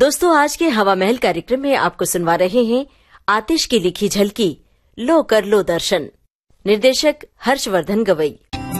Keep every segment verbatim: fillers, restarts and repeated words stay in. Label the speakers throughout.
Speaker 1: दोस्तों, आज के हवा महल कार्यक्रम में आपको सुनवा रहे हैं आतिश की लिखी झलकी लो कर लो दर्शन। निर्देशक हर्षवर्धन गवई।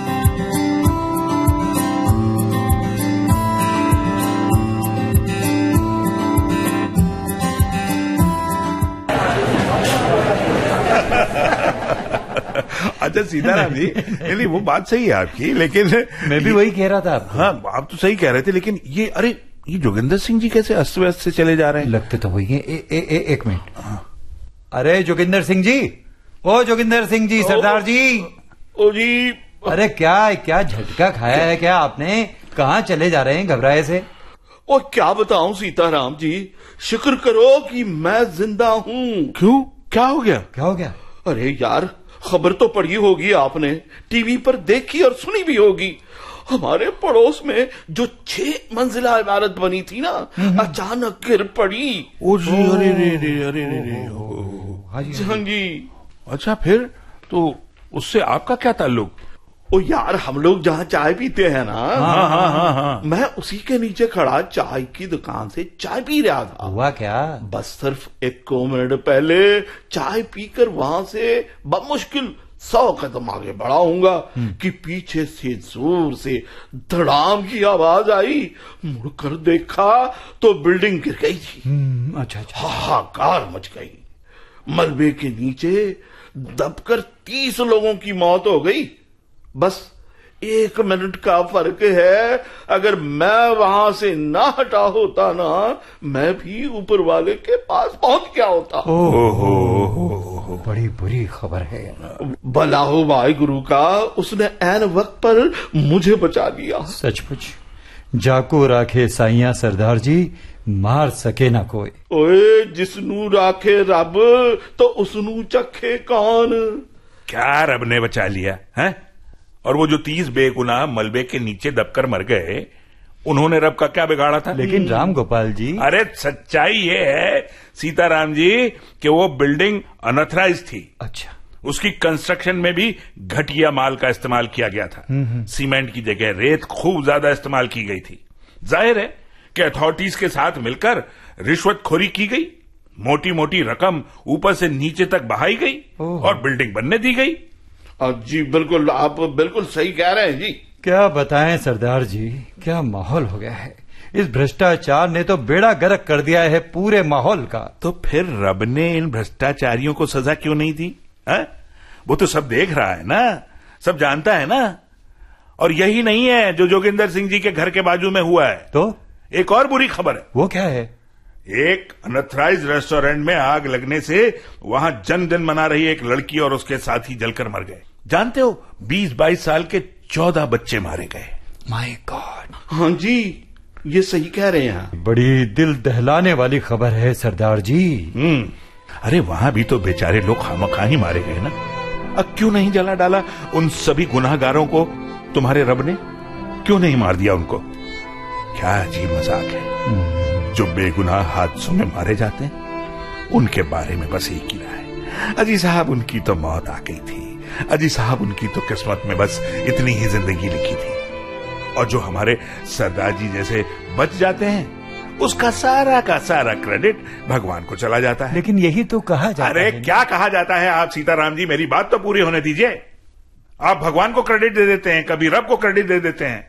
Speaker 2: अच्छा सीताराम जी, नहीं वो बात सही है आपकी, लेकिन
Speaker 3: मैं भी वही कह रहा था आपको।
Speaker 2: हाँ, आप तो सही कह रहे थे, लेकिन ये अरे ये जोगिंदर सिंह जी कैसे अस्त व्यस्त से चले जा रहे हैं?
Speaker 3: लगते तो वही है। ए, ए, ए, एक मिनट। अरे जोगिंदर सिंह जी, ओ जोगिंदर सिंह जी, सरदार जी।
Speaker 2: ओ जी।
Speaker 3: अरे क्या क्या झटका खाया है क्या आपने? कहाँ चले जा रहे हैं घबराए से?
Speaker 4: और क्या बताऊं सीताराम जी, शुक्र करो कि मैं जिंदा हूँ।
Speaker 2: क्यों, क्या हो गया?
Speaker 3: क्या हो गया?
Speaker 4: अरे यार, खबर तो पढ़ी होगी आपने, टीवी पर देखी और सुनी भी होगी। हमारे पड़ोस में जो छह मंजिला इमारत बनी थी ना, अचानक गिर पड़ी।
Speaker 2: ओ जी, अरे रे रे अरे रे रे
Speaker 4: हाँ जी।
Speaker 2: अच्छा, फिर तो उससे आपका क्या ताल्लुक?
Speaker 4: ओ यार, हम लोग जहाँ चाय पीते हैं ना,
Speaker 2: हाँ हाँ हाँ हाँ,
Speaker 4: मैं उसी के नीचे खड़ा चाय की दुकान से चाय पी रहा था।
Speaker 3: हुआ क्या? बस
Speaker 4: सिर्फ एक को मिनट पहले चाय पीकर वहां से बमुश्किल सौ कदम आगे बढ़ा हूंगा कि पीछे से जोर से धड़ाम की आवाज आई। मुड़कर देखा तो बिल्डिंग गिर गई थी।
Speaker 3: अच्छा अच्छा।
Speaker 4: हाहाकार मच गई। मलबे के नीचे दबकर तीस लोगों की मौत हो गई। बस एक मिनट का फर्क है, अगर मैं वहां से ना हटा होता ना, मैं भी ऊपर वाले के पास पहुंच गया होता।
Speaker 3: ओहो, बड़ी बुरी खबर है।
Speaker 4: भला हो भाई गुरु का, उसने ऐन वक्त पर मुझे बचा लिया।
Speaker 3: सचमुच जाको राखे साइया सरदार जी, मार सके ना कोई।
Speaker 4: ओए, जिसनू राखे रब तो उसनू चखे कौन।
Speaker 2: क्या रब ने बचा लिया है? और वो जो तीस बेगुनाह मलबे के नीचे दबकर मर गए, उन्होंने रब का क्या बिगाड़ा था?
Speaker 3: लेकिन राम गोपाल जी,
Speaker 2: अरे सच्चाई ये है सीताराम जी कि वो बिल्डिंग अनऑथराइज थी।
Speaker 3: अच्छा।
Speaker 2: उसकी कंस्ट्रक्शन में भी घटिया माल का इस्तेमाल किया गया था। सीमेंट की जगह रेत खूब ज्यादा इस्तेमाल की गई थी। जाहिर है कि अथॉरिटीज के साथ मिलकर रिश्वतखोरी की गई, मोटी मोटी रकम ऊपर से नीचे तक बहाई गई और बिल्डिंग बनने दी गई।
Speaker 4: जी बिल्कुल, आप बिल्कुल सही कह रहे हैं जी।
Speaker 3: क्या बताएं सरदार जी, क्या माहौल हो गया है। इस भ्रष्टाचार ने तो बेड़ा गर्क कर दिया है पूरे माहौल का।
Speaker 2: तो फिर रब ने इन भ्रष्टाचारियों को सजा क्यों नहीं दी? है? वो तो सब देख रहा है ना, सब जानता है ना। और यही नहीं है जो जोगिंदर सिंह जी के घर के बाजू में हुआ है।
Speaker 3: तो
Speaker 2: एक और बुरी खबर है।
Speaker 3: वो क्या है?
Speaker 2: एक अनऑथराइज्ड रेस्टोरेंट में आग लगने से वहां जन्मदिन मना रही एक लड़की और उसके साथी जलकर मर गए। जानते हो, बीस बाईस साल के चौदह बच्चे मारे गए।
Speaker 3: My God.
Speaker 4: हाँ जी, ये सही कह रहे हैं।
Speaker 3: बड़ी दिल दहलाने वाली खबर है सरदार जी।
Speaker 2: हम्म अरे वहां भी तो बेचारे लोग खामखा ही मारे गए ना। अब क्यों नहीं जला डाला उन सभी गुनाहगारों को तुम्हारे रब ने? क्यों नहीं मार दिया उनको? क्या अजीब मजाक है। जो बेगुनाह हादसों में मारे जाते हैं उनके बारे में बस एक ही रहा है, अजी साहब उनकी तो मौत आ गई थी, अजी साहब उनकी तो किस्मत में बस इतनी ही जिंदगी लिखी थी। और जो हमारे सरदार जी जैसे बच जाते हैं, उसका सारा का सारा क्रेडिट भगवान को चला जाता है।
Speaker 3: लेकिन यही तो कहा जाता
Speaker 2: अरे
Speaker 3: है।
Speaker 2: क्या कहा जाता है? आप सीताराम जी मेरी बात तो पूरी होने दीजिए। आप भगवान को क्रेडिट दे देते हैं, कभी रब को क्रेडिट दे देते हैं।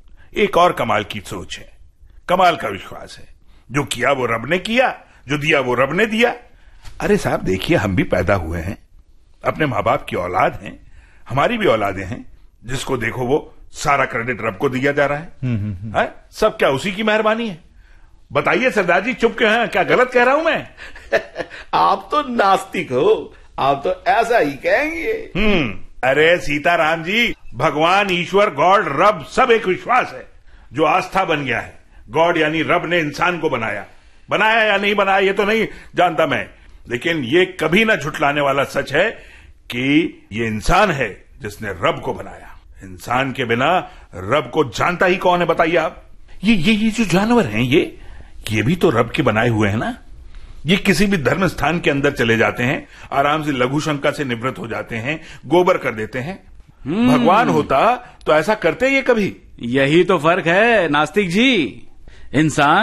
Speaker 2: एक और कमाल की सोच है, कमाल का विश्वास है। जो किया वो रब ने किया, जो दिया वो रब ने दिया। अरे साहब देखिए, हम भी पैदा हुए हैं, अपने माँ बाप की औलाद हैं, हमारी भी औलादें हैं। जिसको देखो वो सारा क्रेडिट रब को दिया जा रहा है, है? सब क्या उसी की मेहरबानी है? बताइए सरदार जी, चुप क्यों हैं? क्या गलत कह रहा हूं मैं?
Speaker 4: आप तो नास्तिक हो, आप तो ऐसा ही कहेंगे।
Speaker 2: हम्म अरे सीताराम जी, भगवान, ईश्वर, गॉड, रब सब एक विश्वास है जो आस्था बन गया है। गॉड यानी रब ने इंसान को बनाया, बनाया या नहीं बनाया ये तो नहीं जानता मैं, लेकिन ये कभी ना झुटलाने वाला सच है कि ये इंसान है जिसने रब को बनाया। इंसान के बिना रब को जानता ही कौन है बताइए आप? ये ये ये जो जानवर हैं, ये ये भी तो रब के बनाए हुए हैं ना। ये किसी भी धर्म स्थान के अंदर चले जाते हैं, आराम से लघु शंका से निवृत्त हो जाते हैं, गोबर कर देते हैं। भगवान होता तो ऐसा करते ये कभी?
Speaker 5: यही तो फर्क है नास्तिक जी। इंसान